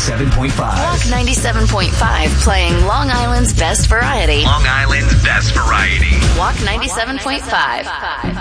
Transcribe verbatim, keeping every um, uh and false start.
ninety-seven point five. Walk ninety-seven point five, playing Long Island's best variety. Long Island's best variety. Walk ninety-seven point five.